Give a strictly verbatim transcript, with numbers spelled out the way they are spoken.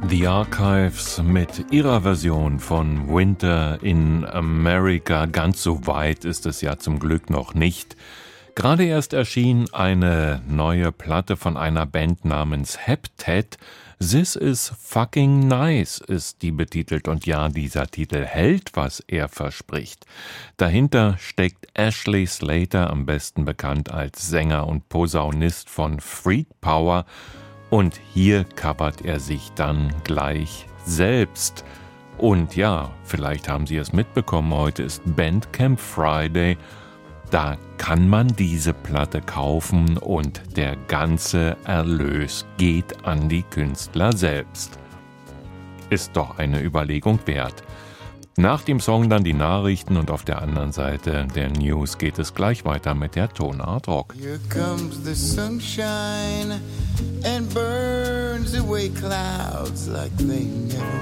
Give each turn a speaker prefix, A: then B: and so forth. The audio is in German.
A: The Archives mit ihrer Version von Winter in America. Ganz so weit ist es ja zum Glück noch nicht. Gerade erst erschien eine neue Platte von einer Band namens Heptet. This is fucking nice ist die betitelt, und ja, dieser Titel hält, was er verspricht. Dahinter steckt Ashley Slater, am besten bekannt als Sänger und Posaunist von Freak Power, und hier covert er sich dann gleich selbst. Und ja, vielleicht haben Sie es mitbekommen, heute ist Bandcamp Friday. Da kann man diese Platte kaufen und der ganze Erlös geht an die Künstler selbst. Ist doch eine Überlegung wert. Nach dem Song dann die Nachrichten und auf der anderen Seite der News geht es gleich weiter mit der Tonart Rock.
B: Here comes the sunshine and burns away clouds like they never